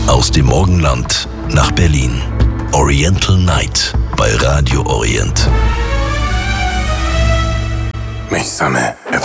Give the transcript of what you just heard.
Aus dem Morgenland nach Berlin. Oriental Night bei Radio Orient. Miejscami